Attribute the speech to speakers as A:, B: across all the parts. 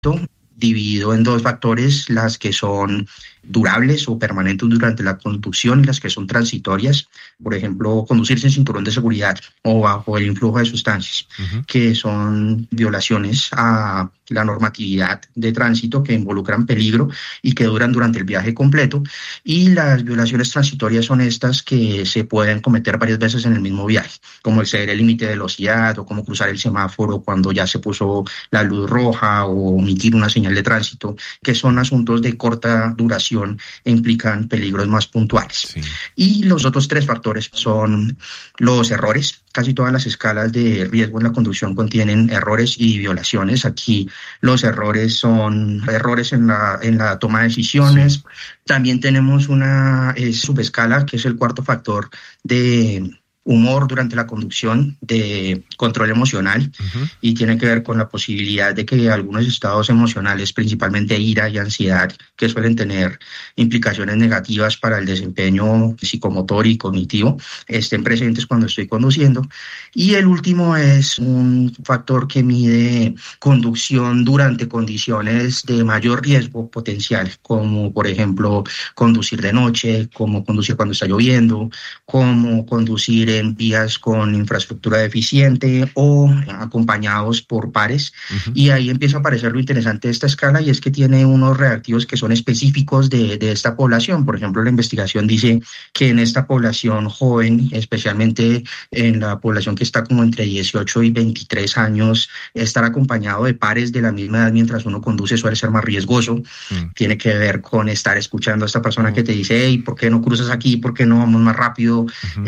A: dividido en dos factores, las que son durables o permanentes durante la conducción y las que son transitorias. Por ejemplo, conducir sin cinturón de seguridad o bajo el influjo de sustancias, que son violaciones a la normatividad de tránsito que involucran peligro y que duran durante el viaje completo. Y las violaciones transitorias son estas que se pueden cometer varias veces en el mismo viaje, como exceder el límite de velocidad o como cruzar el semáforo cuando ya se puso la luz roja o omitir una señal de tránsito, que son asuntos de corta duración e implican peligros más puntuales. Sí. Y los otros tres factores son los errores. Casi todas las escalas de riesgo en la conducción contienen errores y violaciones. Aquí los errores son errores en la toma de decisiones. Sí. También tenemos una subescala, que es el cuarto factor de humor durante la conducción, de control emocional, y tiene que ver con la posibilidad de que algunos estados emocionales, principalmente ira y ansiedad, que suelen tener implicaciones negativas para el desempeño psicomotor y cognitivo, estén presentes cuando estoy conduciendo. Y el último es un factor que mide conducción durante condiciones de mayor riesgo potencial, como por ejemplo conducir de noche, como conducir cuando está lloviendo, como conducir en vías con infraestructura deficiente o acompañados por pares. Y ahí empieza a aparecer lo interesante de esta escala, y es que tiene unos reactivos que son específicos de esta población. Por ejemplo, la investigación dice que en esta población joven, especialmente en la población que está como entre 18 y 23 años, estar acompañado de pares de la misma edad mientras uno conduce suele ser más riesgoso. Tiene que ver con estar escuchando a esta persona que te dice: hey, ¿por qué no cruzas aquí? ¿Por qué no vamos más rápido?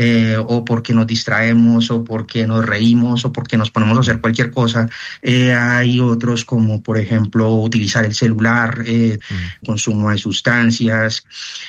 A: O ¿por qué nos distraemos? O ¿por qué nos reímos? O ¿por qué nos ponemos a hacer cualquier cosa? Hay otros como, por ejemplo, utilizar el celular, consumo de sustancias,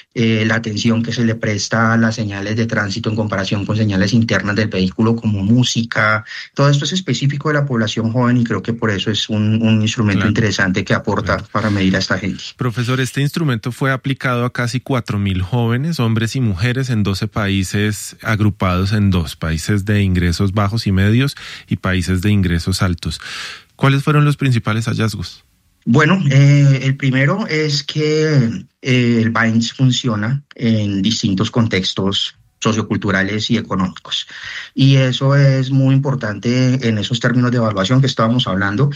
A: la atención que se le presta a las señales de tránsito en comparación con señales internas del vehículo, como música. Todo esto es específico de la población joven, y creo que por eso es un instrumento interesante que aporta para medir a esta gente.
B: Profesor, este instrumento fue aplicado a casi 4.000 jóvenes, hombres y mujeres, en 12 países agrupados en dos: países de ingresos bajos y medios y países de ingresos altos. ¿Cuáles fueron los principales hallazgos?
A: Bueno, el primero es que el BAINS funciona en distintos contextos socioculturales y económicos. Y eso es muy importante en esos términos de evaluación que estábamos hablando,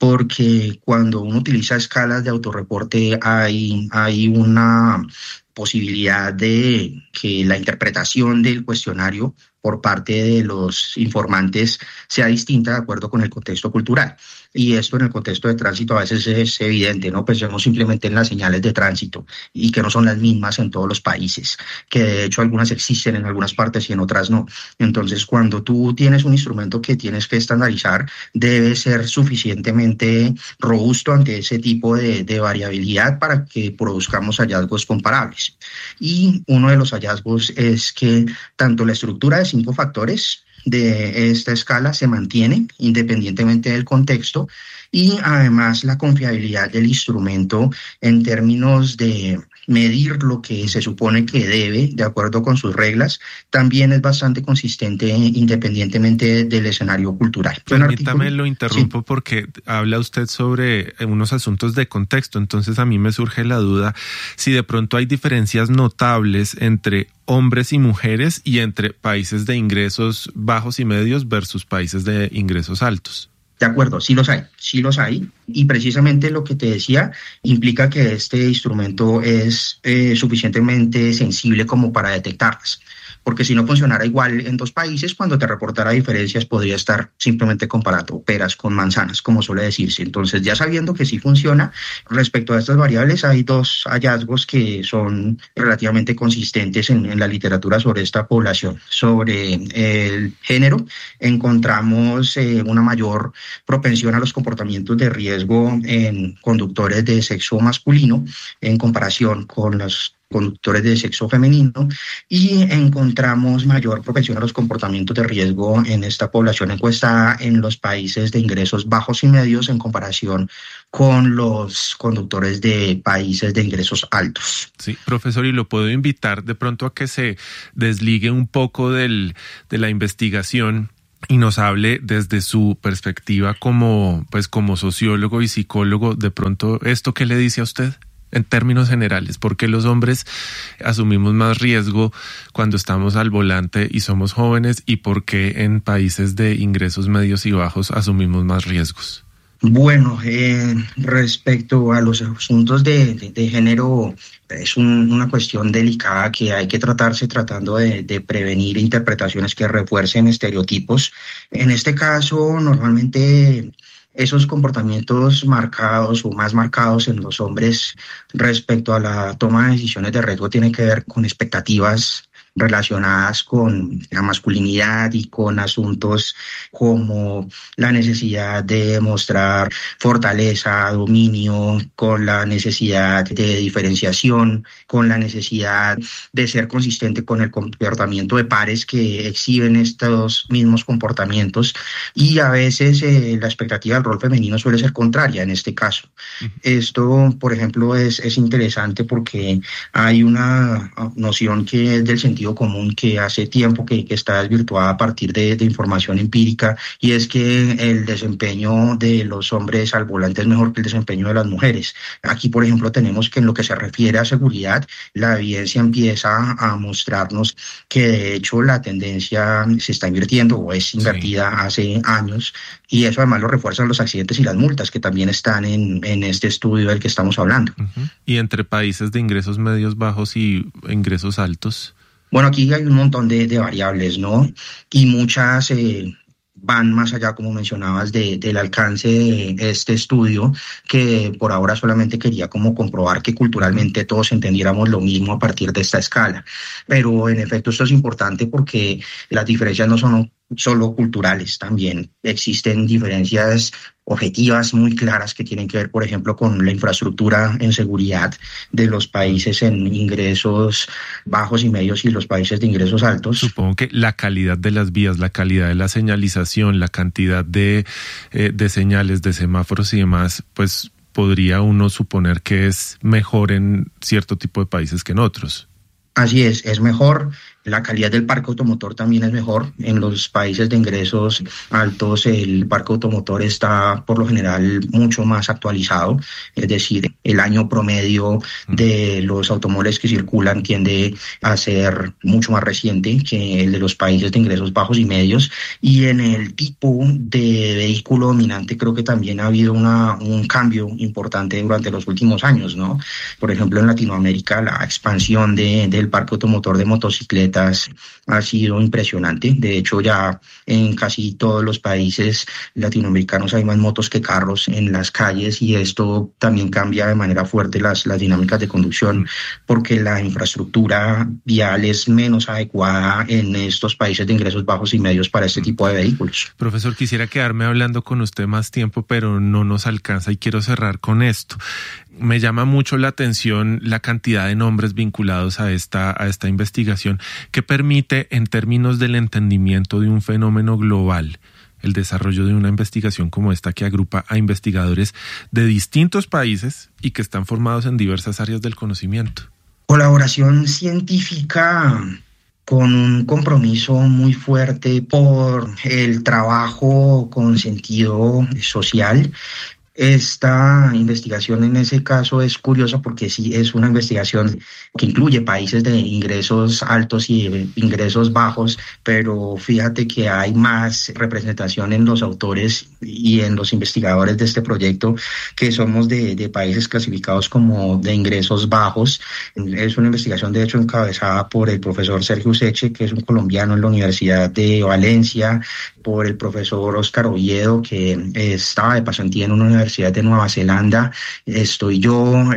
A: porque cuando uno utiliza escalas de autorreporte hay una posibilidad de que la interpretación del cuestionario por parte de los informantes sea distinta de acuerdo con el contexto cultural. Y esto en el contexto de tránsito a veces es evidente, ¿no? Pensemos simplemente en las señales de tránsito, y que no son las mismas en todos los países, que de hecho algunas existen en algunas partes y en otras no. Entonces, cuando tú tienes un instrumento que tienes que estandarizar, debe ser suficientemente robusto ante ese tipo de variabilidad para que produzcamos hallazgos comparables. Y uno de los hallazgos es que tanto la estructura de 5 factores de esta escala se mantiene independientemente del contexto, y además la confiabilidad del instrumento en términos de medir lo que se supone que debe de acuerdo con sus reglas también es bastante consistente independientemente del escenario cultural.
B: Permítame, lo interrumpo, sí, porque habla usted sobre unos asuntos de contexto. Entonces a mí me surge la duda si de pronto hay diferencias notables entre hombres y mujeres y entre países de ingresos bajos y medios versus países de ingresos altos.
A: De acuerdo, sí los hay. Y precisamente lo que te decía implica que este instrumento es suficientemente sensible como para detectarlas. Porque si no funcionara igual en 2 países, cuando te reportara diferencias podría estar simplemente comparando peras con manzanas, como suele decirse. Entonces, ya sabiendo que sí funciona, respecto a estas variables hay 2 hallazgos que son relativamente consistentes en la literatura sobre esta población. Sobre el género, encontramos una mayor propensión a los comportamientos de riesgo en conductores de sexo masculino en comparación con los conductores de sexo femenino, y encontramos mayor propensión a los comportamientos de riesgo en esta población encuestada en los países de ingresos bajos y medios en comparación con los conductores de países de ingresos altos.
B: Sí, profesor, y lo puedo invitar de pronto a que se desligue un poco de la investigación y nos hable desde su perspectiva como sociólogo y psicólogo, de pronto, ¿esto qué le dice a usted? En términos generales, ¿por qué los hombres asumimos más riesgo cuando estamos al volante y somos jóvenes? ¿Y por qué en países de ingresos medios y bajos asumimos más riesgos?
A: Bueno, respecto a los asuntos de género, es una cuestión delicada que hay que tratarse tratando de prevenir interpretaciones que refuercen estereotipos. En este caso, normalmente esos comportamientos marcados o más marcados en los hombres respecto a la toma de decisiones de riesgo tienen que ver con expectativas relacionadas con la masculinidad y con asuntos como la necesidad de mostrar fortaleza, dominio, con la necesidad de diferenciación, con la necesidad de ser consistente con el comportamiento de pares que exhiben estos mismos comportamientos, y a veces la expectativa del rol femenino suele ser contraria en este caso. Esto, por ejemplo, es interesante porque hay una noción que es del sentido común que hace tiempo que está desvirtuada a partir de información empírica, y es que el desempeño de los hombres al volante es mejor que el desempeño de las mujeres. Aquí, por ejemplo, tenemos que en lo que se refiere a seguridad, la evidencia empieza a mostrarnos que de hecho la tendencia se está invirtiendo o es invertida hace años, y eso además lo refuerzan los accidentes y las multas que también están en este estudio del que estamos hablando.
B: ¿Y entre países de ingresos medios bajos y ingresos altos?
A: Bueno, aquí hay un montón de variables, ¿no? Y muchas van más allá, como mencionabas, del alcance de este estudio, que por ahora solamente quería como comprobar que culturalmente todos entendiéramos lo mismo a partir de esta escala. Pero en efecto esto es importante porque las diferencias no son solo culturales, también existen diferencias objetivas muy claras que tienen que ver, por ejemplo, con la infraestructura en seguridad de los países en ingresos bajos y medios y los países de ingresos altos.
B: Supongo que la calidad de las vías, la calidad de la señalización, la cantidad de señales, de semáforos y demás, pues podría uno suponer que es mejor en cierto tipo de países que en otros.
A: Así es mejor. La calidad del parque automotor también es mejor. En los países de ingresos altos el parque automotor está por lo general mucho más actualizado, es decir, el año promedio de los automóviles que circulan tiende a ser mucho más reciente que el de los países de ingresos bajos y medios, y en el tipo de vehículo dominante creo que también ha habido un cambio importante durante los últimos años, ¿no? Por ejemplo, en Latinoamérica la expansión del parque automotor de motocicletas ha sido impresionante. De hecho, ya en casi todos los países latinoamericanos hay más motos que carros en las calles, y esto también cambia de manera fuerte las dinámicas de conducción, porque la infraestructura vial es menos adecuada en estos países de ingresos bajos y medios para este tipo de vehículos.
B: Profesor, quisiera quedarme hablando con usted más tiempo, pero no nos alcanza y quiero cerrar con esto. Me llama mucho la atención la cantidad de nombres vinculados a esta investigación que permite, en términos del entendimiento de un fenómeno global, el desarrollo de una investigación como esta que agrupa a investigadores de distintos países y que están formados en diversas áreas del conocimiento.
A: Colaboración científica con un compromiso muy fuerte por el trabajo con sentido social. Esta investigación en ese caso es curiosa porque sí es una investigación que incluye países de ingresos altos y ingresos bajos, pero fíjate que hay más representación en los autores y en los investigadores de este proyecto que somos de países clasificados como de ingresos bajos. Es una investigación de hecho encabezada por el profesor Sergio Useche, que es un colombiano en la Universidad de Valencia, por el profesor Oscar Oviedo, que estaba de pasantía en una universidad de Nueva Zelanda, estoy yo.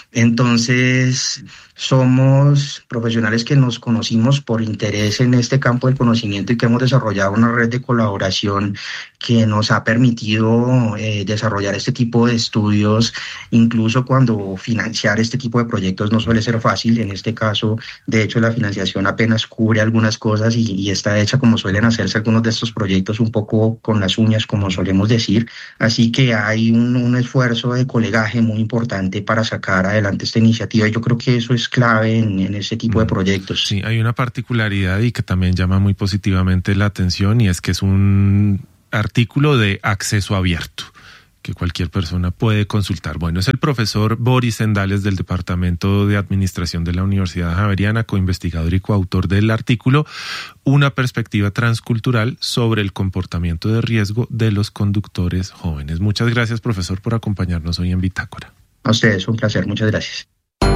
A: Entonces somos profesionales que nos conocimos por interés en este campo del conocimiento y que hemos desarrollado una red de colaboración que nos ha permitido desarrollar este tipo de estudios, incluso cuando financiar este tipo de proyectos no suele ser fácil. En este caso, de hecho, la financiación apenas cubre algunas cosas y está hecha como suelen hacerse algunos de estos proyectos, un poco con las uñas, como solemos decir. Así que hay un esfuerzo de colegaje muy importante para sacar adelante esta iniciativa, y yo creo que eso es es clave en ese tipo de proyectos.
B: Sí, hay una particularidad y que también llama muy positivamente la atención, y es que es un artículo de acceso abierto que cualquier persona puede consultar. Bueno, es el profesor Boris Sendales del Departamento de Administración de la Universidad Javeriana, coinvestigador y coautor del artículo Una perspectiva transcultural sobre el comportamiento de riesgo de los conductores jóvenes. Muchas gracias, profesor, por acompañarnos hoy en Bitácora.
A: A ustedes, un placer. Muchas gracias.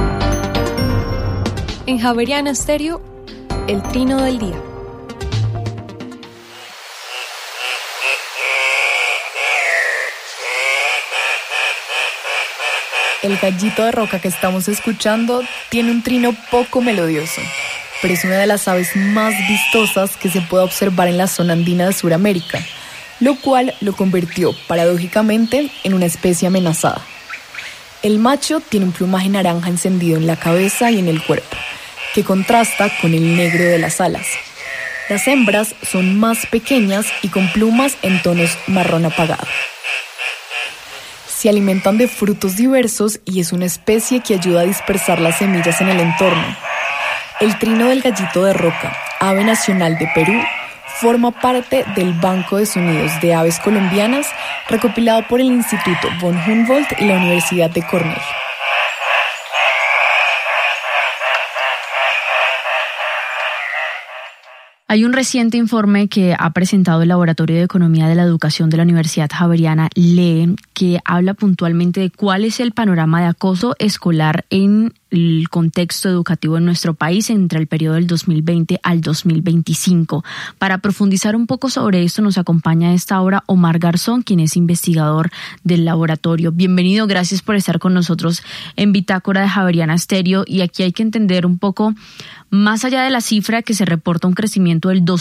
C: En Javeriana Estéreo, el trino del día. El gallito de roca que estamos escuchando tiene un trino poco melodioso, pero es una de las aves más vistosas que se puede observar en la zona andina de Sudamérica, lo cual lo convirtió, paradójicamente, en una especie amenazada. El macho tiene un plumaje naranja encendido en la cabeza y en el cuerpo, que contrasta con el negro de las alas. Las hembras son más pequeñas y con plumas en tonos marrón apagado. Se alimentan de frutos diversos y es una especie que ayuda a dispersar las semillas en el entorno. El trino del gallito de roca, ave nacional de Perú, forma parte del Banco de Sonidos de Aves Colombianas, recopilado por el Instituto von Humboldt y la Universidad de Cornell.
D: Hay un reciente informe que ha presentado el Laboratorio de Economía de la Educación de la Universidad Javeriana, LEE, que habla puntualmente de cuál es el panorama de acoso escolar en el contexto educativo en nuestro país entre el periodo del 2020 al 2025. Para profundizar un poco sobre esto nos acompaña a esta hora Omar Garzón, quien es investigador del laboratorio. Bienvenido, gracias por estar con nosotros en Bitácora de Javeriana Estéreo. Y aquí hay que entender un poco, más allá de la cifra que se reporta un crecimiento del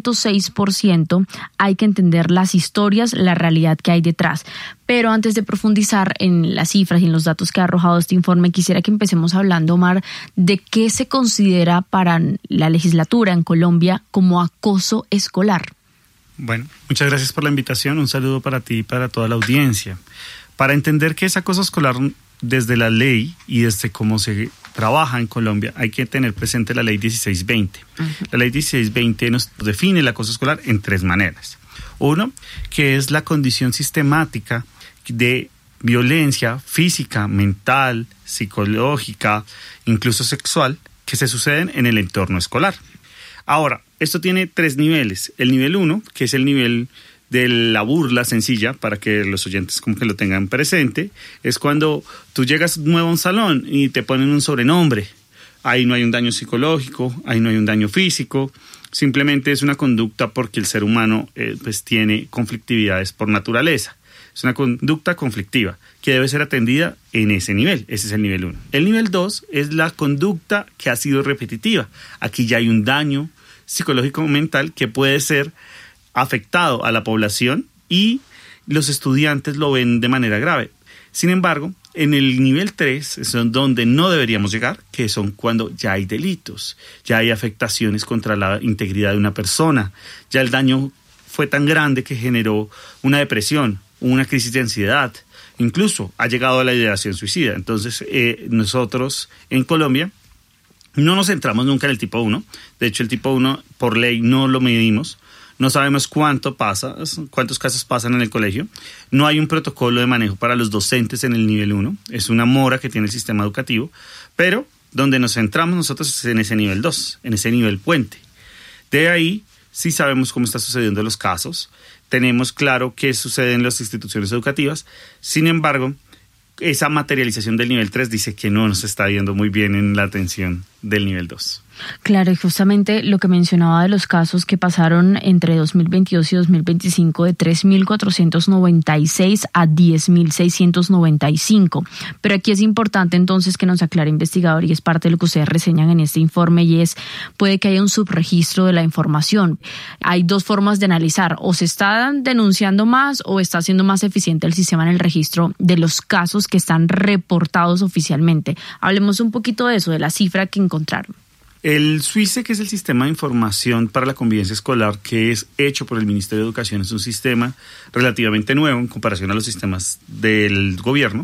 D: 206%, hay que entender las historias, la realidad que hay detrás. Pero antes de profundizar en las cifras y en los datos que ha arrojado este informe, quisiera que empecemos hablando, Omar, de qué se considera para la legislatura en Colombia como acoso escolar.
E: Bueno, muchas gracias por la invitación. Un saludo para ti y para toda la audiencia. Para entender qué es acoso escolar desde la ley y desde cómo se trabaja en Colombia, hay que tener presente la ley 1620. La ley 1620 nos define el acoso escolar en tres maneras. Uno, que es la condición sistemática de violencia física, mental, psicológica, incluso sexual, que se suceden en el entorno escolar. Ahora, esto tiene tres niveles. El nivel 1, que es el nivel de la burla sencilla, para que los oyentes como que lo tengan presente, es cuando tú llegas nuevo a un salón y te ponen un sobrenombre. Ahí no hay un daño psicológico, ahí no hay un daño físico, simplemente es una conducta porque el ser humano pues tiene conflictividades por naturaleza. Es una conducta conflictiva que debe ser atendida en ese nivel. Ese es el nivel 1. El nivel 2 es la conducta que ha sido repetitiva. Aquí ya hay un daño psicológico mental que puede ser afectado a la población y los estudiantes lo ven de manera grave. Sin embargo, en el nivel 3 es donde no deberíamos llegar, que son cuando ya hay delitos, ya hay afectaciones contra la integridad de una persona, ya el daño fue tan grande que generó una depresión, una crisis de ansiedad, incluso ha llegado a la ideación suicida. Entonces, nosotros en Colombia no nos centramos nunca en el tipo 1. De hecho, el tipo 1 por ley no lo medimos. No sabemos cuántos casos pasan en el colegio. No hay un protocolo de manejo para los docentes en el nivel 1. Es una mora que tiene el sistema educativo. Pero donde nos centramos nosotros es en ese nivel 2, en ese nivel puente. De ahí sí sabemos cómo están sucediendo los casos. Tenemos claro qué sucede en las instituciones educativas. Sin embargo, esa materialización del nivel 3 dice que no nos está yendo muy bien en la atención del nivel 2.
D: Claro, y justamente lo que mencionaba de los casos que pasaron entre 2022 y 2025 de 3.496 a 10.695. Pero aquí es importante entonces que nos aclare, investigador, y es parte de lo que ustedes reseñan en este informe, y es, puede que haya un subregistro de la información. Hay dos formas de analizar: o se está denunciando más o está siendo más eficiente el sistema en el registro de los casos que están reportados oficialmente. Hablemos un poquito de eso, de la cifra que encontraron.
E: El SUICE, que es el Sistema de Información para la Convivencia Escolar, que es hecho por el Ministerio de Educación, es un sistema relativamente nuevo en comparación a los sistemas del gobierno.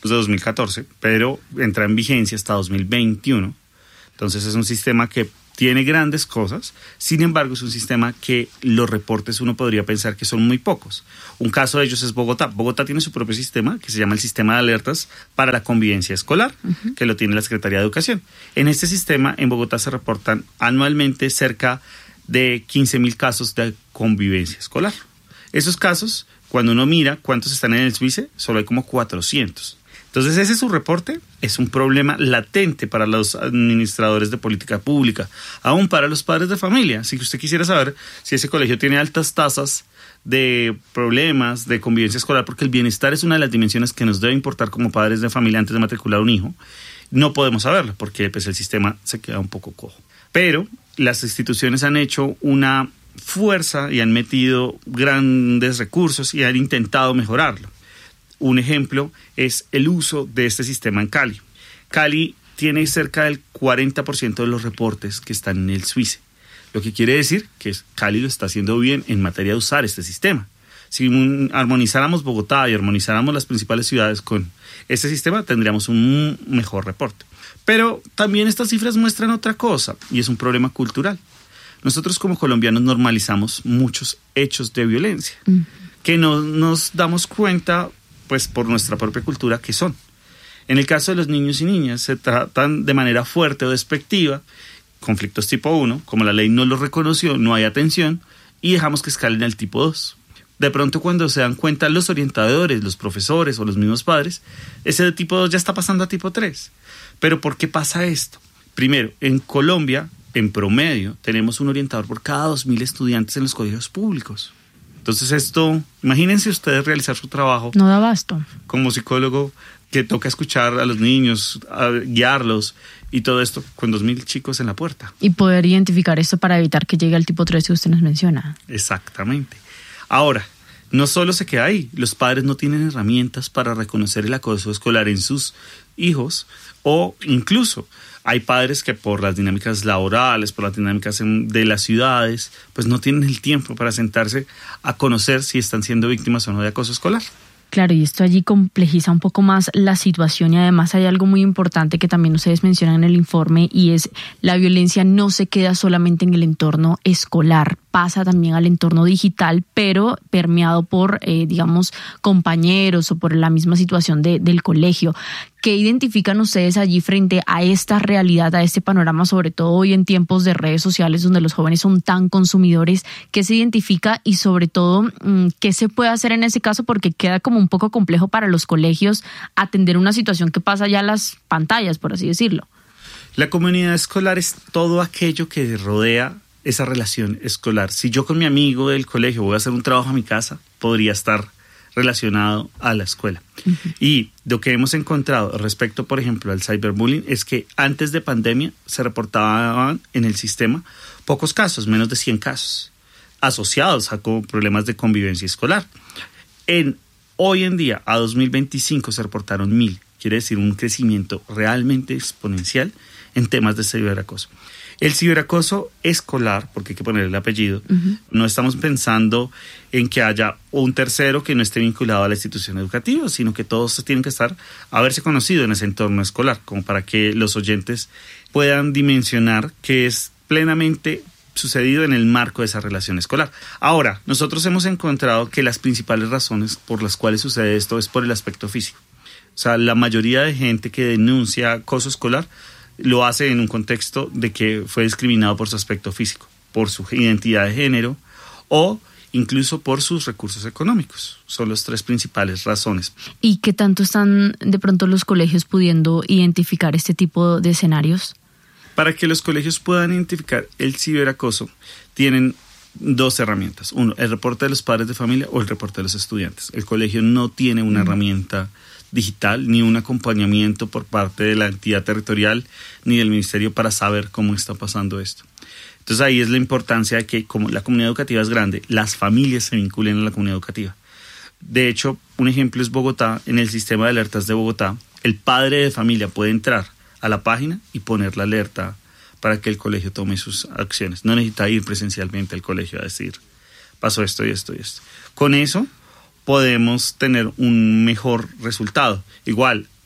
E: de 2014, pero entra en vigencia hasta 2021. Entonces es un sistema que tiene grandes cosas, sin embargo es un sistema que los reportes uno podría pensar que son muy pocos. Un caso de ellos es Bogotá. Bogotá tiene su propio sistema que se llama el Sistema de Alertas para la Convivencia Escolar, que lo tiene la Secretaría de Educación. En este sistema en Bogotá se reportan anualmente cerca de 15.000 casos de convivencia escolar. Esos casos, cuando uno mira cuántos están en el SUICE, solo hay como 400. Entonces ese es su reporte, es un problema latente para los administradores de política pública, aún para los padres de familia. Si usted quisiera saber si ese colegio tiene altas tasas de problemas de convivencia escolar, porque el bienestar es una de las dimensiones que nos debe importar como padres de familia antes de matricular un hijo, no podemos saberlo porque pues, el sistema se queda un poco cojo. Pero las instituciones han hecho una fuerza y han metido grandes recursos y han intentado mejorarlo. Un ejemplo es el uso de este sistema en Cali. Cali tiene cerca del 40% de los reportes que están en el SUICE, lo que quiere decir que Cali lo está haciendo bien en materia de usar este sistema. Si armonizáramos Bogotá y armonizáramos las principales ciudades con este sistema, tendríamos un mejor reporte. Pero también estas cifras muestran otra cosa, y es un problema cultural. Nosotros como colombianos normalizamos muchos hechos de violencia, que no nos damos cuenta pues por nuestra propia cultura que son. En el caso de los niños y niñas se tratan de manera fuerte o despectiva, conflictos tipo 1, como la ley no los reconoció, no hay atención y dejamos que escalen al tipo 2. De pronto cuando se dan cuenta los orientadores, los profesores o los mismos padres, ese de tipo 2 ya está pasando a tipo 3. ¿Pero por qué pasa esto? Primero, en Colombia, en promedio, tenemos un orientador por cada 2.000 estudiantes en los colegios públicos. Entonces esto, imagínense ustedes realizar su trabajo.
D: No da abasto.
E: Como psicólogo que toca escuchar a los niños, a guiarlos y todo esto con 2.000 chicos en la puerta.
D: Y poder identificar esto para evitar que llegue al tipo 3 que usted nos menciona.
E: Exactamente. Ahora, no solo se queda ahí, los padres no tienen herramientas para reconocer el acoso escolar en sus hijos o incluso hay padres que por las dinámicas laborales, por las dinámicas de las ciudades, pues no tienen el tiempo para sentarse a conocer si están siendo víctimas o no de acoso escolar.
D: Claro, y esto allí complejiza un poco más la situación y además hay algo muy importante que también ustedes mencionan en el informe y es la violencia no se queda solamente en el entorno escolar, pasa también al entorno digital, pero permeado por, digamos, compañeros o por la misma situación del colegio. ¿Qué identifican ustedes allí frente a esta realidad, a este panorama, sobre todo hoy en tiempos de redes sociales donde los jóvenes son tan consumidores? ¿Qué se identifica y sobre todo qué se puede hacer en ese caso? Porque queda como un poco complejo para los colegios atender una situación que pasa ya a las pantallas, por así decirlo.
E: La comunidad escolar es todo aquello que rodea esa relación escolar. Si yo con mi amigo del colegio voy a hacer un trabajo a mi casa, podría estar relacionado a la escuela. Y lo que hemos encontrado respecto, por ejemplo, al cyberbullying es que antes de pandemia se reportaban en el sistema pocos casos, menos de 100 casos, asociados a problemas de convivencia escolar. Hoy en día, a 2025, se reportaron 1.000. Quiere decir un crecimiento realmente exponencial en temas de ciberacoso. El ciberacoso escolar, porque hay que ponerle el apellido, no estamos pensando en que haya un tercero que no esté vinculado a la institución educativa, sino que todos tienen que haberse conocido en ese entorno escolar, como para que los oyentes puedan dimensionar que es plenamente sucedido en el marco de esa relación escolar. Ahora, nosotros hemos encontrado que las principales razones por las cuales sucede esto es por el aspecto físico. O sea, la mayoría de gente que denuncia acoso escolar lo hace en un contexto de que fue discriminado por su aspecto físico, por su identidad de género o incluso por sus recursos económicos. Son las tres principales razones.
D: ¿Y qué tanto están de pronto los colegios pudiendo identificar este tipo de escenarios?
E: Para que los colegios puedan identificar el ciberacoso, tienen dos herramientas. Uno, el reporte de los padres de familia o el reporte de los estudiantes. El colegio no tiene una herramienta digital ni un acompañamiento por parte de la entidad territorial ni del ministerio para saber cómo está pasando esto. Entonces ahí es la importancia de que como la comunidad educativa es grande, las familias se vinculen a la comunidad educativa. De hecho, un ejemplo es Bogotá. En el sistema de alertas de Bogotá, el padre de familia puede entrar a la página y poner la alerta para que el colegio tome sus acciones. No necesita ir presencialmente al colegio a decir, pasó esto y esto y esto. Con eso podemos tener un mejor resultado. Igual,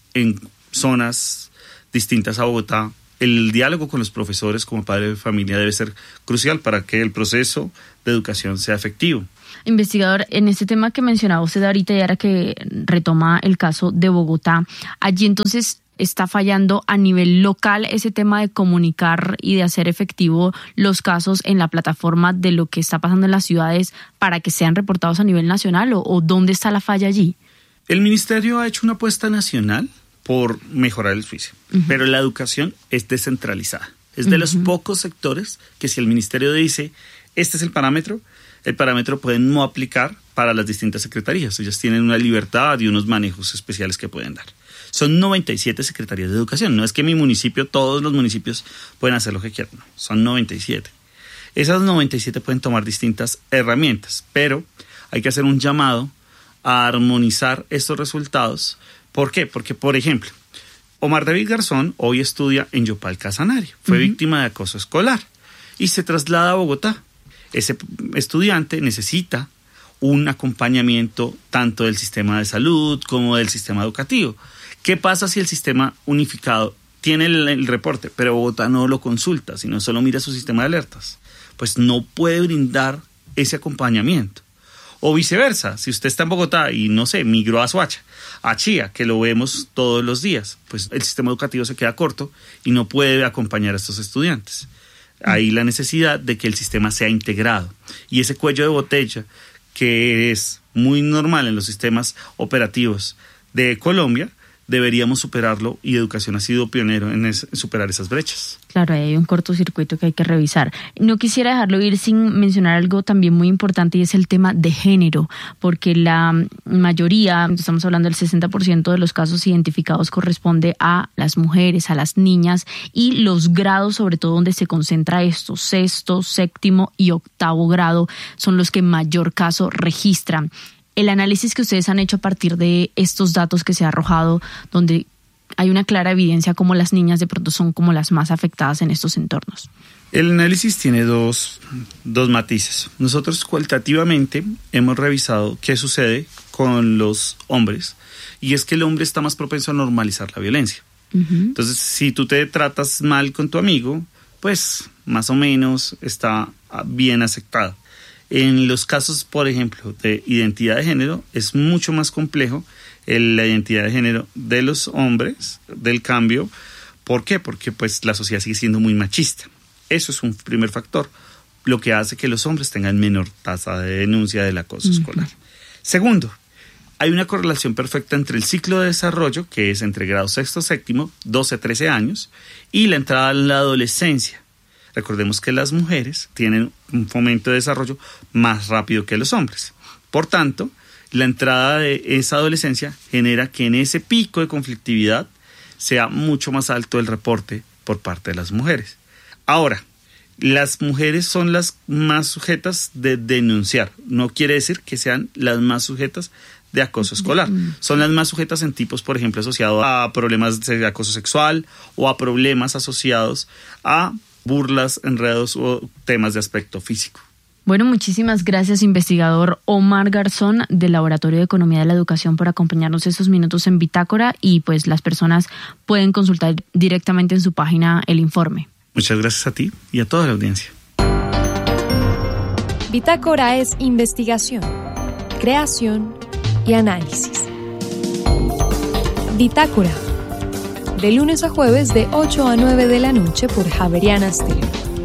E: en zonas distintas a Bogotá, el diálogo con los profesores como padre de familia debe ser crucial para que el proceso de educación sea efectivo.
D: Investigador, en este tema que mencionaba usted ahorita y ahora que retoma el caso de Bogotá, allí entonces está fallando a nivel local ese tema de comunicar y de hacer efectivo los casos en la plataforma de lo que está pasando en las ciudades para que sean reportados a nivel nacional, o ¿dónde está la falla allí?
E: El ministerio ha hecho una apuesta nacional por mejorar el juicio, pero la educación es descentralizada. Es de los pocos sectores que si el ministerio dice, este es el parámetro puede no aplicar para las distintas secretarías. Ellas tienen una libertad y unos manejos especiales que pueden dar. Son 97 secretarías de educación. No es que mi municipio, todos los municipios pueden hacer lo que quieran. No, son 97. Esas 97 pueden tomar distintas herramientas, pero hay que hacer un llamado a armonizar estos resultados. ¿Por qué? Porque, por ejemplo, Omar David Garzón hoy estudia en Yopal Casanare. Fue víctima de acoso escolar y se traslada a Bogotá. Ese estudiante necesita un acompañamiento tanto del sistema de salud como del sistema educativo. ¿Qué pasa si el sistema unificado tiene el reporte, pero Bogotá no lo consulta, sino solo mira su sistema de alertas? Pues no puede brindar ese acompañamiento. O viceversa, si usted está en Bogotá y, no sé, migró a Soacha, a Chía, que lo vemos todos los días, pues el sistema educativo se queda corto y no puede acompañar a estos estudiantes. Hay la necesidad de que el sistema sea integrado. Y ese cuello de botella, que es muy normal en los sistemas operativos de Colombia, deberíamos superarlo, y Educación ha sido pionero en superar esas brechas.
D: Claro, hay un cortocircuito que hay que revisar. No quisiera dejarlo ir sin mencionar algo también muy importante, y es el tema de género, porque la mayoría, estamos hablando del 60% de los casos identificados, corresponde a las mujeres, a las niñas, y los grados, sobre todo donde se concentra esto, 6º, 7º y 8º grado, son los que mayor caso registran. El análisis que ustedes han hecho a partir de estos datos que se ha arrojado, donde hay una clara evidencia como las niñas de pronto son como las más afectadas en estos entornos.
E: El análisis tiene dos matices. Nosotros cualitativamente hemos revisado qué sucede con los hombres, y es que el hombre está más propenso a normalizar la violencia. Entonces, si tú te tratas mal con tu amigo, pues más o menos está bien aceptado. En los casos, por ejemplo, de identidad de género, es mucho más complejo la identidad de género de los hombres, del cambio. ¿Por qué? Porque pues la sociedad sigue siendo muy machista. Eso es un primer factor, lo que hace que los hombres tengan menor tasa de denuncia del acoso escolar. Segundo, hay una correlación perfecta entre el ciclo de desarrollo, que es entre grado 6º, 7º, 12, 13 años, y la entrada en la adolescencia. Recordemos que las mujeres tienen un fomento de desarrollo más rápido que los hombres. Por tanto, la entrada de esa adolescencia genera que en ese pico de conflictividad sea mucho más alto el reporte por parte de las mujeres. Ahora, las mujeres son las más sujetas de denunciar. No quiere decir que sean las más sujetas de acoso escolar. Son las más sujetas en tipos, por ejemplo, asociados a problemas de acoso sexual o a problemas asociados a burlas, enredos o temas de aspecto físico.
D: Bueno, muchísimas gracias, investigador Omar Garzón del Laboratorio de Economía de la Educación, por acompañarnos estos minutos en Bitácora, y pues las personas pueden consultar directamente en su página el informe.
E: Muchas gracias a ti y a toda la audiencia.
F: Bitácora es investigación, creación y análisis. Bitácora, de lunes a jueves de 8 a 9 de la noche por Javeriana Stereo.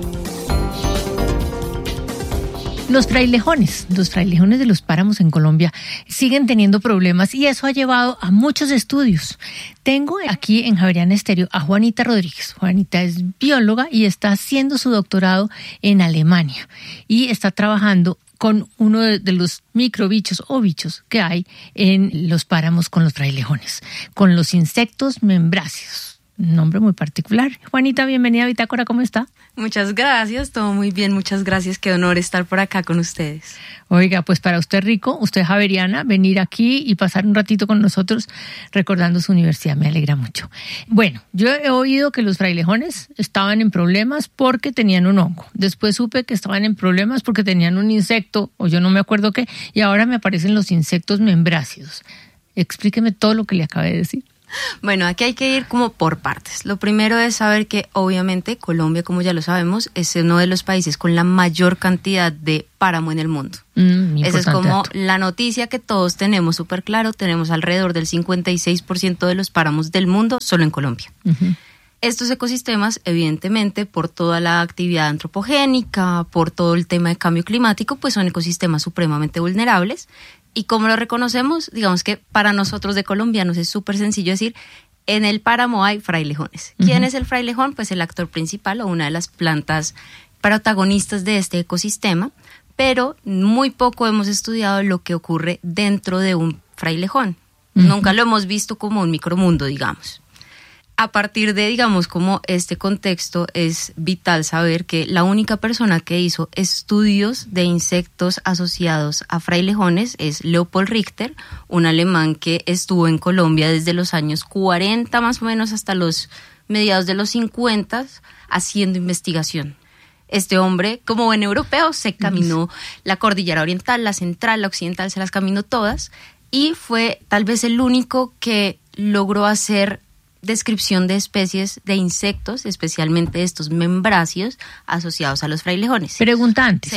G: Los frailejones de los páramos en Colombia siguen teniendo problemas, y eso ha llevado a muchos estudios. Tengo aquí en Javeriana Stereo a Juanita Rodríguez. Juanita es bióloga y está haciendo su doctorado en Alemania, y está trabajando con uno de los microbichos o bichos que hay en los páramos con los frailejones, con los insectos membráceos. Un nombre muy particular. Juanita, bienvenida a Bitácora, ¿cómo está?
H: Muchas gracias, todo muy bien, muchas gracias, qué honor estar por acá con ustedes.
G: Oiga, pues para usted rico, usted es javeriana, venir aquí y pasar un ratito con nosotros recordando su universidad, me alegra mucho. Bueno, yo he oído que los frailejones estaban en problemas porque tenían un hongo, después supe que estaban en problemas porque tenían un insecto, o yo no me acuerdo qué, y ahora me aparecen los insectos membráceos. Explíqueme todo lo que le acabé de decir.
H: Bueno, aquí hay que ir como por partes. Lo primero es saber que obviamente Colombia, como ya lo sabemos, es uno de los países con la mayor cantidad de páramo en el mundo. Esa es como la noticia que todos tenemos súper claro. Tenemos alrededor del 56% de los páramos del mundo solo en Colombia. Estos ecosistemas, evidentemente, por toda la actividad antropogénica, por todo el tema de cambio climático, pues son ecosistemas supremamente vulnerables. Y como lo reconocemos, digamos que para nosotros de colombianos es súper sencillo decir, en el páramo hay frailejones. ¿Quién es el frailejón? Pues el actor principal o una de las plantas protagonistas de este ecosistema, pero muy poco hemos estudiado lo que ocurre dentro de un frailejón. Nunca lo hemos visto como un micromundo, digamos. A partir de, digamos, como este contexto, es vital saber que la única persona que hizo estudios de insectos asociados a frailejones es Leopold Richter, un alemán que estuvo en Colombia desde los años 40 más o menos hasta los mediados de los 50 haciendo investigación. Este hombre, como buen europeo, se caminó la cordillera oriental, la central, la occidental, se las caminó todas y fue tal vez el único que logró hacer descripción de especies de insectos, especialmente estos membráceos asociados a los frailejones.
G: Pregunta antes.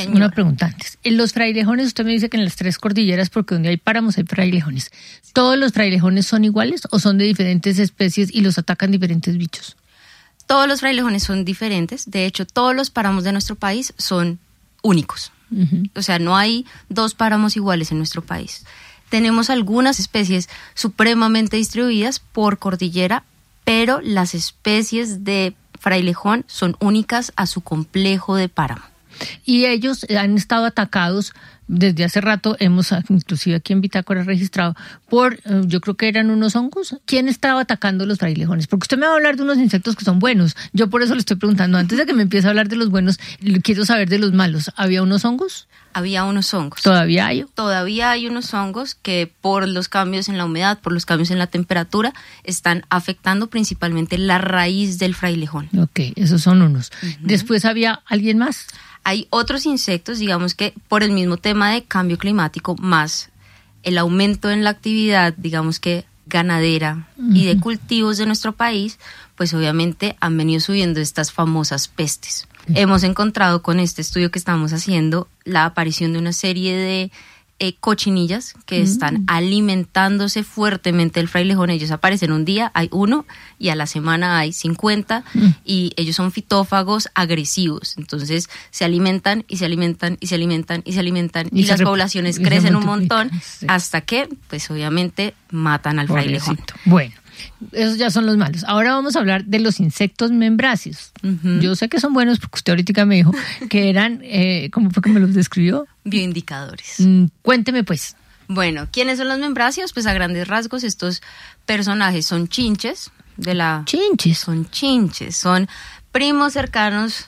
G: En los frailejones, usted me dice que en las 3 cordilleras, porque donde hay páramos hay frailejones. ¿Todos los frailejones son iguales o son de diferentes especies y los atacan diferentes bichos?
H: Todos los frailejones son diferentes. De hecho, todos los páramos de nuestro país son únicos. O sea, no hay 2 páramos iguales en nuestro país. Tenemos algunas especies supremamente distribuidas por cordillera, pero las especies de frailejón son únicas a su complejo de páramo.
G: Y ellos han estado atacados desde hace rato, hemos inclusive aquí en Bitácora registrado, por, yo creo que eran unos hongos. ¿Quién estaba atacando los frailejones? Porque usted me va a hablar de unos insectos que son buenos. Yo por eso le estoy preguntando, antes de que me empiece a hablar de los buenos, quiero saber de los malos. ¿Había unos hongos?
H: Había unos hongos.
G: ¿Todavía hay?
H: Todavía hay unos hongos que por los cambios en la humedad, por los cambios en la temperatura, están afectando principalmente la raíz del frailejón.
G: Ok, esos son unos. ¿Después había alguien más?
H: Hay otros insectos, digamos que por el mismo tema de cambio climático, más el aumento en la actividad, digamos que ganadera y de cultivos de nuestro país, pues obviamente han venido subiendo estas famosas pestes. Hemos encontrado con este estudio que estamos haciendo la aparición de una serie de cochinillas que están alimentándose fuertemente del frailejón. Ellos aparecen un día, hay uno, y a la semana hay 50, y ellos son fitófagos agresivos. Entonces se alimentan y se alimentan y se alimentan y se alimentan y las poblaciones crecen un montón hasta que, pues obviamente, matan al frailejón.
G: Bueno, esos ya son los malos. Ahora vamos a hablar de los insectos membráceos. Yo sé que son buenos porque usted ahorita me dijo que eran, ¿cómo fue que me los describió?
H: Bioindicadores.
G: Cuénteme pues.
H: Bueno, ¿quiénes son los membráceos? Pues a grandes rasgos estos personajes son chinches de la...
G: Chinches.
H: Son chinches, son primos cercanos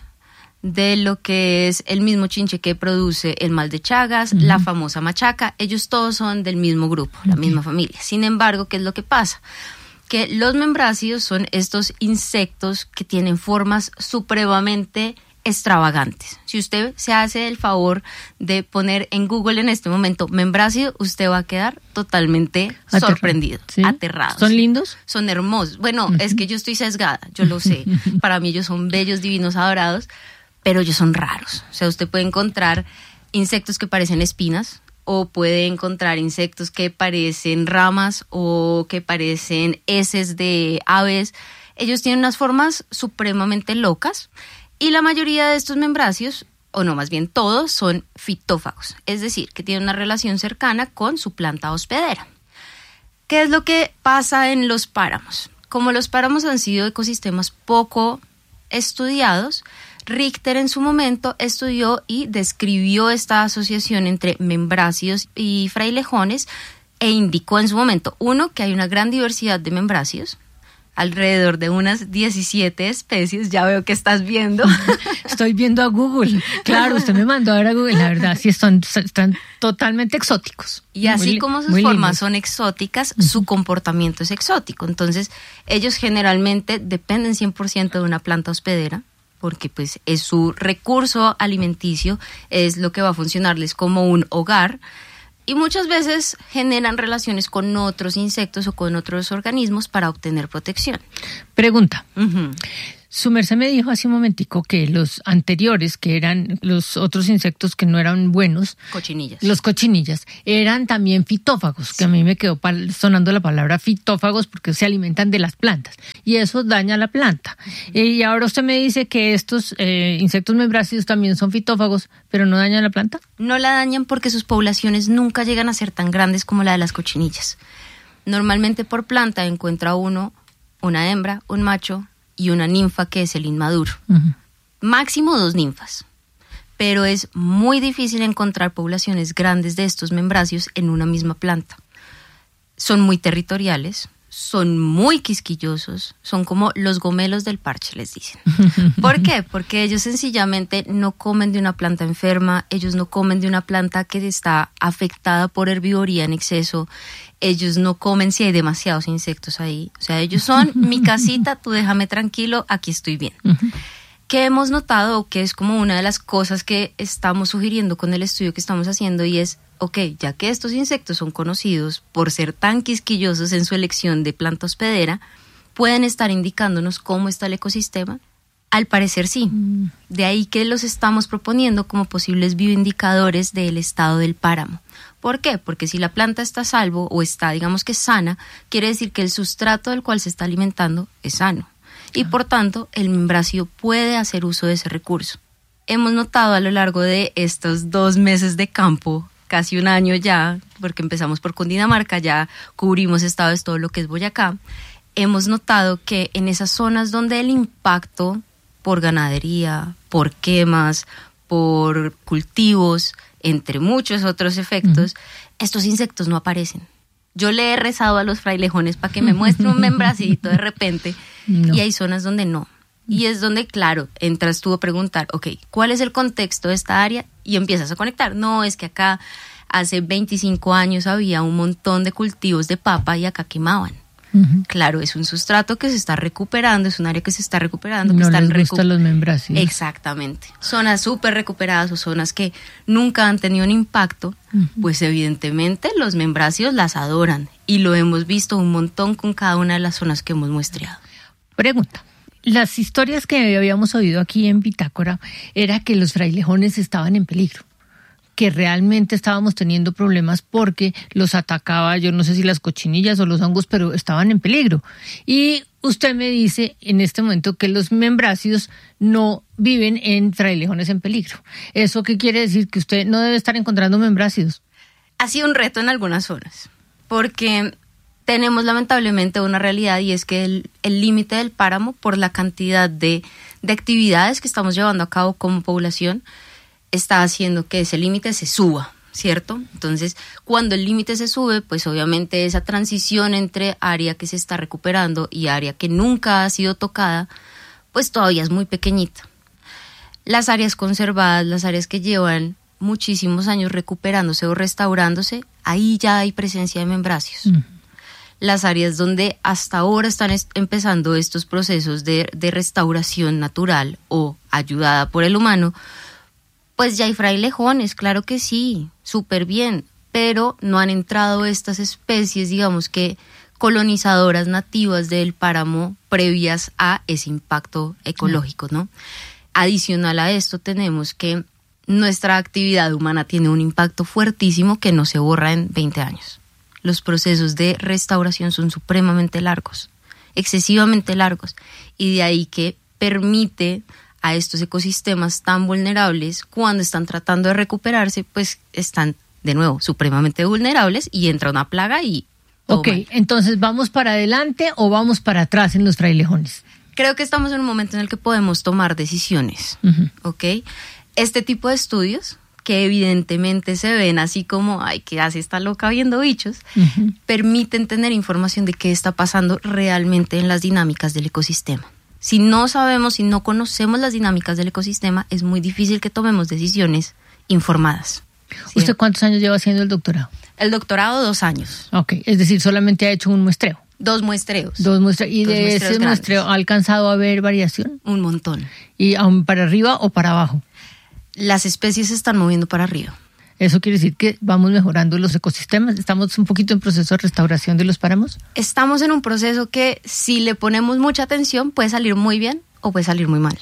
H: de lo que es el mismo chinche que produce el mal de Chagas, la famosa machaca. Ellos todos son del mismo grupo, la misma familia. Sin embargo, ¿qué es lo que pasa? Que los membráceos son estos insectos que tienen formas supremamente extravagantes. Si usted se hace el favor de poner en Google en este momento membráceo, usted va a quedar totalmente sorprendido,
G: ¿sí?
H: Aterrado.
G: ¿Son lindos?
H: Son hermosos. Bueno, es que yo estoy sesgada, yo lo sé. Para mí ellos son bellos, divinos, adorados, pero ellos son raros. O sea, usted puede encontrar insectos que parecen espinas, o puede encontrar insectos que parecen ramas o que parecen heces de aves. Ellos tienen unas formas supremamente locas y la mayoría de estos membráceos, o no, más bien todos, son fitófagos, es decir, que tienen una relación cercana con su planta hospedera. ¿Qué es lo que pasa en los páramos? Como los páramos han sido ecosistemas poco estudiados, Richter en su momento estudió y describió esta asociación entre membráceos y frailejones e indicó en su momento, uno, que hay una gran diversidad de membráceos, alrededor de unas 17 especies, ya veo que estás viendo.
G: Estoy viendo a Google, claro, usted me mandó a ver a Google, la verdad, sí están totalmente exóticos.
H: Y así como sus formas son exóticas, su comportamiento es exótico, entonces ellos generalmente dependen 100% de una planta hospedera, porque pues es su recurso alimenticio, es lo que va a funcionarles como un hogar, Y muchas veces generan relaciones con otros insectos o con otros organismos para obtener protección.
G: Pregunta. Su merced me dijo hace un momentico que los anteriores, que eran los otros insectos que no eran buenos, los cochinillas, eran también fitófagos, que a mí me quedó sonando la palabra fitófagos porque se alimentan de las plantas y eso daña la planta. Y ahora usted me dice que estos insectos membráceos también son fitófagos, pero no dañan la planta.
H: No la dañan porque sus poblaciones nunca llegan a ser tan grandes como la de las cochinillas. Normalmente por planta encuentra uno una hembra, un macho y una ninfa, que es el inmaduro. Máximo 2 ninfas. Pero es muy difícil encontrar poblaciones grandes de estos membráceos en una misma planta. Son muy territoriales, son muy quisquillosos, son como los gomelos del parche, les dicen. ¿Por qué? Porque ellos sencillamente no comen de una planta enferma, ellos no comen de una planta que está afectada por herbivoría en exceso, ellos no comen si hay demasiados insectos ahí. O sea, ellos son mi casita, tú déjame tranquilo, aquí estoy bien. ¿Qué hemos notado? Que es como una de las cosas que estamos sugiriendo con el estudio que estamos haciendo, y es, ok, ya que estos insectos son conocidos por ser tan quisquillosos en su elección de planta hospedera, ¿pueden estar indicándonos cómo está el ecosistema? Al parecer sí. De ahí que los estamos proponiendo como posibles bioindicadores del estado del páramo. ¿Por qué? Porque si la planta está a salvo o está, digamos que sana, quiere decir que el sustrato del cual se está alimentando es sano. Y por tanto, el membráceo puede hacer uso de ese recurso. Hemos notado a lo largo de estos 2 meses de campo, casi 1 año ya, porque empezamos por Cundinamarca, ya cubrimos estados, todo lo que es Boyacá, hemos notado que en esas zonas donde el impacto por ganadería, por quemas, por cultivos, entre muchos otros efectos, estos insectos no aparecen. Yo le he rezado a los frailejones para que me muestre un membracito de repente, y hay zonas donde no. Y es donde, claro, entras tú a preguntar, ok, ¿cuál es el contexto de esta área? Y empiezas a conectar. No, es que acá hace 25 años había un montón de cultivos de papa y acá quemaban. Claro, es un sustrato que se está recuperando, es un área que se está recuperando.
G: No
H: que
G: les gustan los membráceos.
H: Exactamente. Zonas súper recuperadas o zonas que nunca han tenido un impacto, pues evidentemente los membráceos las adoran. Y lo hemos visto un montón con cada una de las zonas que hemos muestreado.
G: Pregunta. Las historias que habíamos oído aquí en Bitácora era que los frailejones estaban en peligro, que realmente estábamos teniendo problemas porque los atacaba, yo no sé si las cochinillas o los hongos, pero estaban en peligro. Y usted me dice en este momento que los membráceos no viven en frailejones en peligro. ¿Eso qué quiere decir? Que usted no debe estar encontrando membráceos.
H: Ha sido un reto en algunas zonas, porque tenemos lamentablemente una realidad, y es que el límite del páramo, por la cantidad de actividades que estamos llevando a cabo como población, está haciendo que ese límite se suba, ¿cierto? Entonces, cuando el límite se sube, pues obviamente esa transición entre área que se está recuperando y área que nunca ha sido tocada, pues todavía es muy pequeñita. Las áreas conservadas, las áreas que llevan muchísimos años recuperándose o restaurándose, ahí ya hay presencia de membráceos. Las áreas donde hasta ahora están empezando estos procesos de restauración natural o ayudada por el humano, pues ya hay frailejones, claro que sí, súper bien, pero no han entrado estas especies, digamos que colonizadoras nativas del páramo previas a ese impacto ecológico, ¿no? Adicional a esto tenemos que nuestra actividad humana tiene un impacto fuertísimo que no se borra en 20 años. Los procesos de restauración son supremamente largos, excesivamente largos, y de ahí que permite a estos ecosistemas tan vulnerables, cuando están tratando de recuperarse, pues están de nuevo supremamente vulnerables y entra una plaga y...
G: Ok, entonces ¿vamos para adelante o vamos para atrás en los frailejones?
H: Creo que estamos en un momento en el que podemos tomar decisiones, ¿ok? Este tipo de estudios, que evidentemente se ven así como, ay, ¿qué hace esta loca viendo bichos? Permiten tener información de qué está pasando realmente en las dinámicas del ecosistema. Si no sabemos, si no conocemos las dinámicas del ecosistema, es muy difícil que tomemos decisiones informadas. ¿Sí?
G: ¿Usted cuántos años lleva haciendo el doctorado?
H: El doctorado 2 años.
G: Ok, es decir, solamente ha hecho un muestreo.
H: 2 muestreos.
G: 2 muestreos. ¿Y de ese muestreo ha alcanzado a ver variación?
H: Un montón.
G: ¿Y para arriba o para abajo?
H: Las especies se están moviendo para arriba.
G: ¿Eso quiere decir que vamos mejorando los ecosistemas? ¿Estamos un poquito en proceso de restauración de los páramos?
H: Estamos en un proceso que si le ponemos mucha atención puede salir muy bien o puede salir muy mal.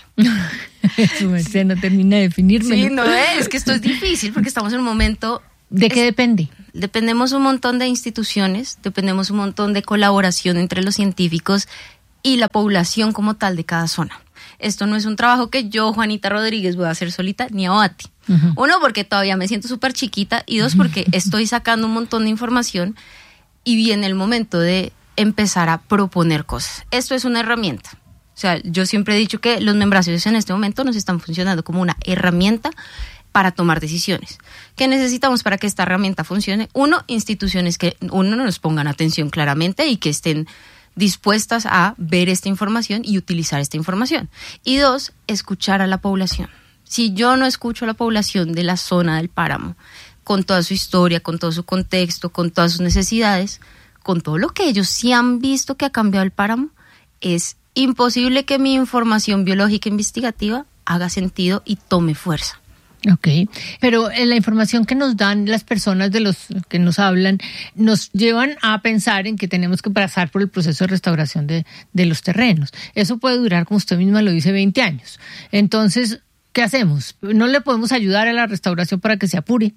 G: Su merced no termina de definirme.
H: Sí, no es que esto es difícil porque estamos en un momento...
G: ¿De qué depende?
H: Dependemos un montón de instituciones, dependemos un montón de colaboración entre los científicos y la población como tal de cada zona. Esto no es un trabajo que yo, Juanita Rodríguez, voy a hacer solita, ni a Bati. Uh-huh. Uno, porque todavía me siento súper chiquita, y dos, porque estoy sacando un montón de información y viene el momento de empezar a proponer cosas. Esto es una herramienta. O sea, yo siempre he dicho que los membráceos en este momento nos están funcionando como una herramienta para tomar decisiones. ¿Qué necesitamos para que esta herramienta funcione? Uno, instituciones que nos pongan atención claramente y que estén dispuestas a ver esta información y utilizar esta información. Y dos, escuchar a la población. Si yo no escucho a la población de la zona del páramo, con toda su historia, con todo su contexto, con todas sus necesidades, con todo lo que ellos sí han visto que ha cambiado el páramo, es imposible que mi información biológica investigativa haga sentido y tome fuerza.
G: Ok, pero la información que nos dan las personas de los que nos hablan nos llevan a pensar en que tenemos que pasar por el proceso de restauración de los terrenos. Eso puede durar, como usted misma lo dice, 20 años. Entonces, ¿qué hacemos? ¿No le podemos ayudar a la restauración para que se apure?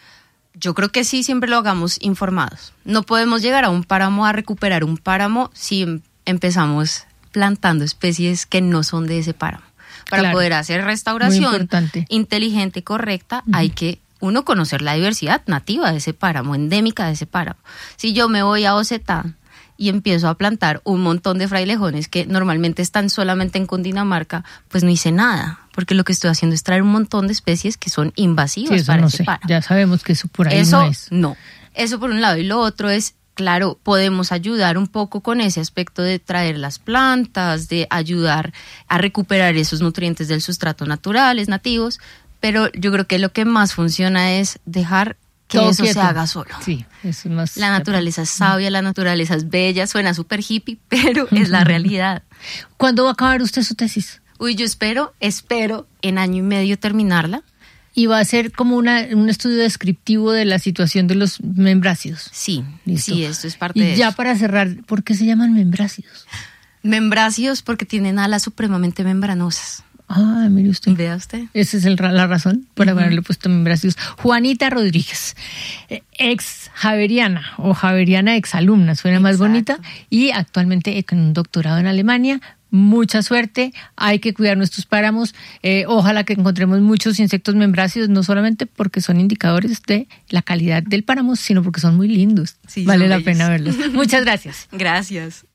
H: Yo creo que sí, siempre lo hagamos informados. No podemos llegar a un páramo, a recuperar un páramo, si empezamos plantando especies que no son de ese páramo. Para poder hacer restauración inteligente y correcta, hay que, uno, conocer la diversidad nativa de ese páramo, endémica de ese páramo. Si yo me voy a Osetá y empiezo a plantar un montón de frailejones que normalmente están solamente en Cundinamarca, pues no hice nada, porque lo que estoy haciendo es traer un montón de especies que son invasivas para ese páramo.
G: Ya sabemos que eso por ahí
H: no
G: es.
H: No, eso por un lado. Y lo otro es, claro, podemos ayudar un poco con ese aspecto de traer las plantas, de ayudar a recuperar esos nutrientes del sustrato naturales, nativos, pero yo creo que lo que más funciona es dejar que todo eso quieto. Se haga solo.
G: Sí, eso es más...
H: La naturaleza es sabia, la naturaleza es bella, suena súper hippie, pero es la realidad.
G: ¿Cuándo va a acabar usted su tesis?
H: Yo espero en año y medio terminarla.
G: ¿Y va a ser como un estudio descriptivo de la situación de los membráceos?
H: Sí,
G: listo.
H: Sí, esto es parte de eso.
G: Y ya para cerrar, ¿por qué se llaman membráceos?
H: Membráceos porque tienen alas supremamente membranosas.
G: Ah, mire usted.
H: Vea usted.
G: Esa es la razón por haberle puesto membráceos. Juanita Rodríguez, ex javeriana o javeriana exalumna, suena más bonita, y actualmente con un doctorado en Alemania. Mucha suerte, hay que cuidar nuestros páramos, ojalá que encontremos muchos insectos membráceos, no solamente porque son indicadores de la calidad del páramo, sino porque son muy lindos, sí, vale la pena verlos. Muchas gracias.
H: Gracias.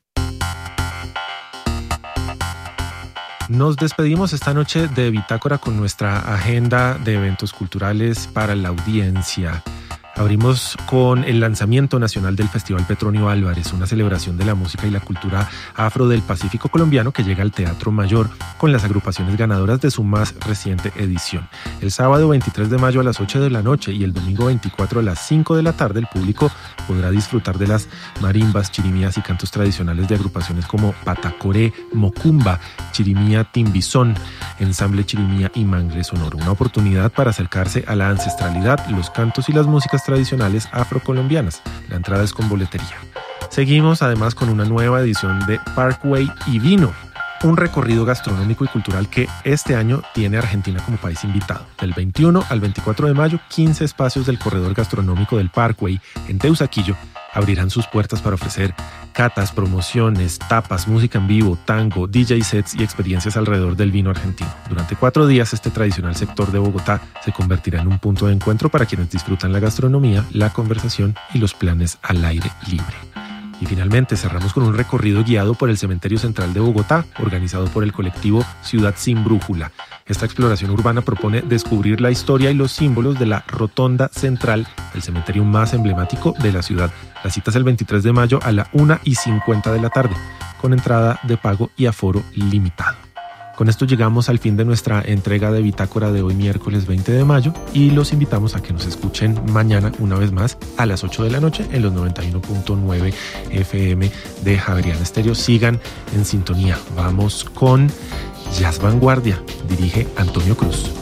B: Nos despedimos esta noche de Bitácora con nuestra agenda de eventos culturales para la audiencia. Abrimos con el lanzamiento nacional del Festival Petronio Álvarez, una celebración de la música y la cultura afro del Pacífico colombiano que llega al Teatro Mayor con las agrupaciones ganadoras de su más reciente edición. El sábado 23 de mayo a las 8 de la noche y el domingo 24 a las 5 de la tarde el público podrá disfrutar de las marimbas, chirimías y cantos tradicionales de agrupaciones como Patacoré, Mocumba, Chirimía Timbizón, Ensamble Chirimía y Mangle Sonoro. Una oportunidad para acercarse a la ancestralidad, los cantos y las músicas tradicionales afrocolombianas. La entrada es con boletería. Seguimos además con una nueva edición de Parkway y Vino, un recorrido gastronómico y cultural que este año tiene Argentina como país invitado. Del 21 al 24 de mayo, 15 espacios del corredor gastronómico del Parkway en Teusaquillo abrirán sus puertas para ofrecer catas, promociones, tapas, música en vivo, tango, DJ sets y experiencias alrededor del vino argentino. Durante 4 días, este tradicional sector de Bogotá se convertirá en un punto de encuentro para quienes disfrutan la gastronomía, la conversación y los planes al aire libre. Y finalmente cerramos con un recorrido guiado por el Cementerio Central de Bogotá, organizado por el colectivo Ciudad Sin Brújula. Esta exploración urbana propone descubrir la historia y los símbolos de la rotonda central, el cementerio más emblemático de la ciudad. La cita es el 23 de mayo a la 1:50 de la tarde, con entrada de pago y aforo limitado. Con esto llegamos al fin de nuestra entrega de Bitácora de hoy miércoles 20 de mayo y los invitamos a que nos escuchen mañana una vez más a las 8 de la noche en los 91.9 FM de Javeriana Estéreo. Sigan en sintonía. Vamos con Jazz Vanguardia. Dirige Antonio Cruz.